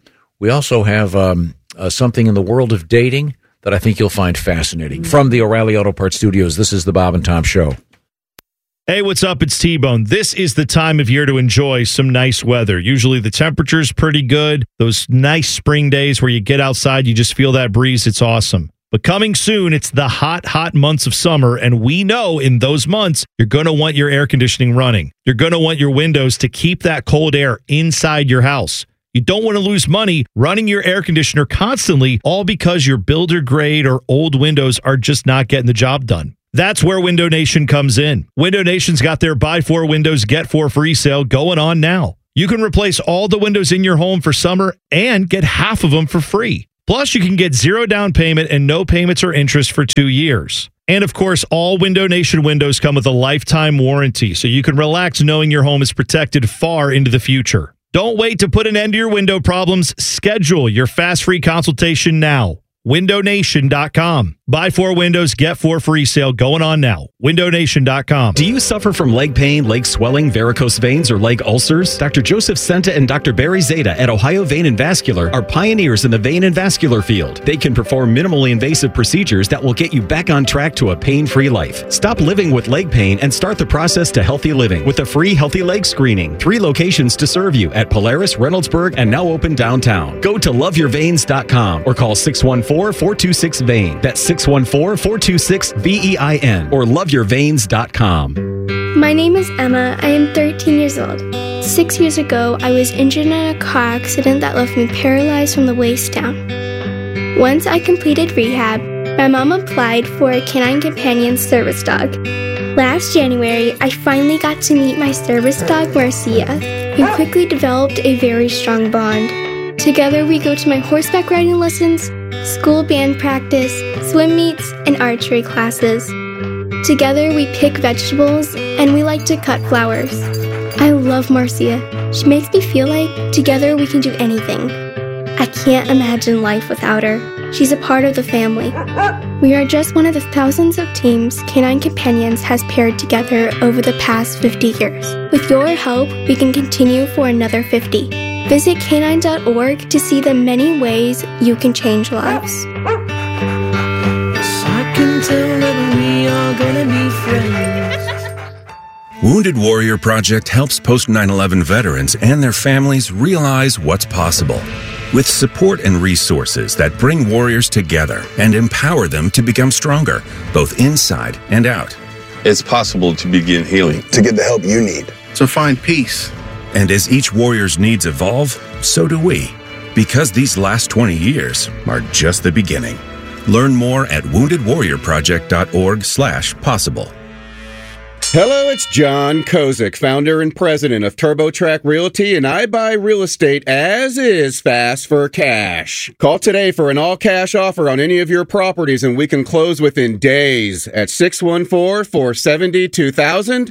We also have something in the world of dating that I think you'll find fascinating. From the O'Reilly Auto Parts Studios, this is the Bob and Tom Show. Hey, what's up? It's T-Bone. This is the time of year to enjoy some nice weather. Usually the temperature's pretty good. Those nice spring days where you get outside, you just feel that breeze. It's awesome. But coming soon, it's the hot, hot months of summer, and we know in those months, you're going to want your air conditioning running. You're going to want your windows to keep that cold air inside your house. You don't want to lose money running your air conditioner constantly, all because your builder grade or old windows are just not getting the job done. That's where Window Nation comes in. Window Nation's got their buy 4 windows, get 4 free sale going on now. You can replace all the windows in your home for summer and get half of them for free. Plus, you can get 0 down payment and no payments or interest for 2 years. And of course, all Window Nation windows come with a lifetime warranty, so you can relax knowing your home is protected far into the future. Don't wait to put an end to your window problems. Schedule your fast free consultation now. WindowNation.com. Buy 4 windows, get 4 free sale going on now. WindowNation.com. Do you suffer from leg pain, leg swelling, varicose veins, or leg ulcers? Dr. Joseph Senta and Dr. Barry Zeta at Ohio Vein and Vascular are pioneers in the vein and vascular field. They can perform minimally invasive procedures that will get you back on track to a pain-free life. Stop living with leg pain and start the process to healthy living with a free healthy leg screening. 3 locations to serve you at Polaris, Reynoldsburg, and now open downtown. Go to loveyourveins.com or call 614-426-VEIN. That's 614-426-VEIN or loveyourveins.com. My name is Emma. I am 13 years old. 6 years ago, I was injured in a car accident that left me paralyzed from the waist down. Once I completed rehab, my mom applied for a Canine Companion service dog. Last January, I finally got to meet my service dog, Marcia. We quickly developed a very strong bond. Together, we go to my horseback riding lessons, school band practice, swim meets, and archery classes. Together, we pick vegetables, and we like to cut flowers. I love Marcia. She makes me feel like together we can do anything. I can't imagine life without her. She's a part of the family. We are just one of the thousands of teams Canine Companions has paired together over the past 50 years. With your help, we can continue for another 50. Visit canine.org to see the many ways you can change lives. I can tell that we are gonna be friends. Wounded Warrior Project helps post 9/11 veterans and their families realize what's possible. With support and resources that bring warriors together and empower them to become stronger, both inside and out. It's possible to begin healing, to get the help you need, to find peace. And as each warrior's needs evolve, so do we. Because these last 20 years are just the beginning. Learn more at woundedwarriorproject.org/possible. Hello, it's John Kozik, founder and president of TurboTrack Realty, and I buy real estate as is fast for cash. Call today for an all-cash offer on any of your properties, and we can close within days at 614-470-2000,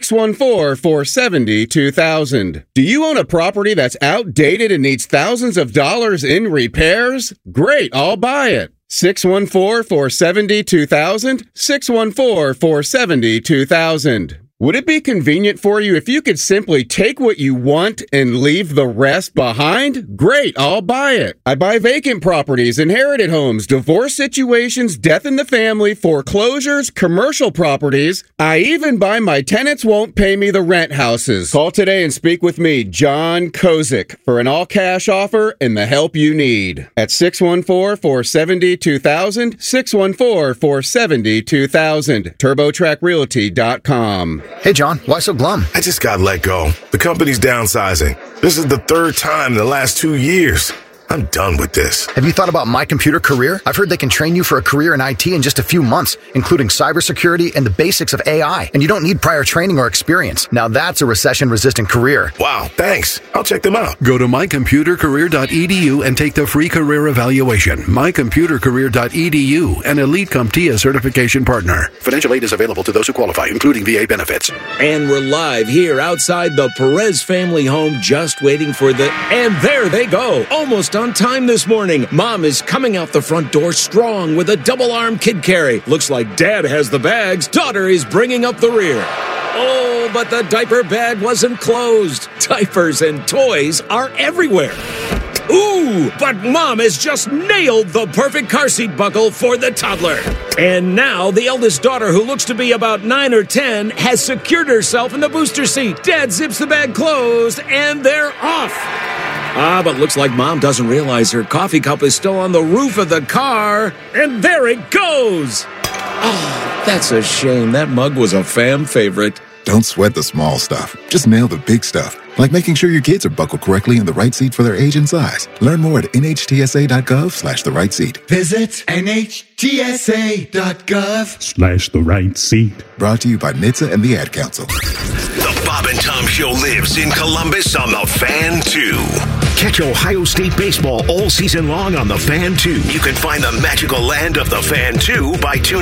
614-470-2000. Do you own a property that's outdated and needs thousands of dollars in repairs? Great, I'll buy it. 614-470-2000, 614-470-2000. Would it be convenient for you if you could simply take what you want and leave the rest behind? Great, I'll buy it. I buy vacant properties, inherited homes, divorce situations, death in the family, foreclosures, commercial properties. I even buy my tenants won't pay me the rent houses. Call today and speak with me, John Kozik, for an all-cash offer and the help you need. At 614-470-2000, 614-470-2000, TurboTrackRealty.com. Hey, John, why so glum? I just got let go. The company's downsizing. This is the 3rd time in the last 2 years. I'm done with this. Have you thought about My Computer Career? I've heard they can train you for a career in IT in just a few months, including cybersecurity and the basics of AI. And you don't need prior training or experience. Now that's a recession-resistant career. Wow, thanks. I'll check them out. Go to mycomputercareer.edu and take the free career evaluation. mycomputercareer.edu, an Elite CompTIA certification partner. Financial aid is available to those who qualify, including VA benefits. And we're live here outside the Perez family home, just waiting for the... And there they go, almost on time this morning. Mom is coming out the front door strong with a double-arm kid carry. Looks like Dad has the bags. Daughter is bringing up the rear. Oh, but the diaper bag wasn't closed. Diapers and toys are everywhere. Ooh, but Mom has just nailed the perfect car seat buckle for the toddler. And now the eldest daughter, who looks to be about 9 or 10, has secured herself in the booster seat. Dad zips the bag closed, and they're off. But looks like Mom doesn't realize her coffee cup is still on the roof of the car. And there it goes. Oh, that's a shame. That mug was a fan favorite. Don't sweat the small stuff. Just nail the big stuff. Like making sure your kids are buckled correctly in the right seat for their age and size. Learn more at nhtsa.gov/the right seat. Visit nhtsa.gov/the right seat. Brought to you by NHTSA and the Ad Council. The Bob and Tom Show lives in Columbus on the Fan 2. Catch Ohio State baseball all season long on the Fan 2. You can find the magical land of the Fan 2 by tuning